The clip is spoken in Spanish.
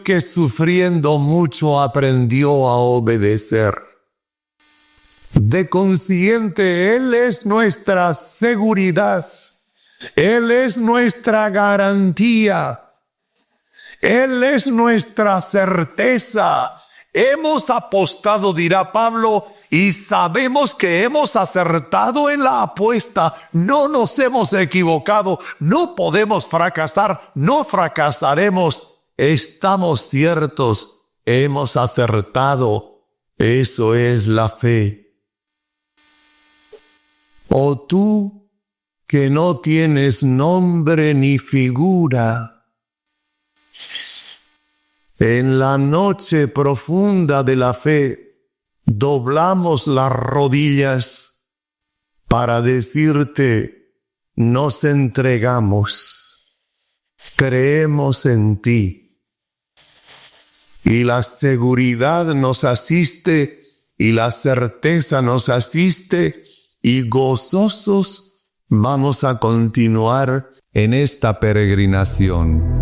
que sufriendo mucho aprendió a obedecer. De consiguiente, Él es nuestra seguridad. Él es nuestra garantía. Él es nuestra certeza. Hemos apostado, dirá Pablo, y sabemos que hemos acertado en la apuesta. No nos hemos equivocado. No podemos fracasar. No fracasaremos. Estamos ciertos. Hemos acertado. Eso es la fe. O tú, que no tienes nombre ni figura, en la noche profunda de la fe, doblamos las rodillas para decirte, nos entregamos, creemos en ti. Y la seguridad nos asiste, y la certeza nos asiste, y gozosos vamos a continuar en esta peregrinación.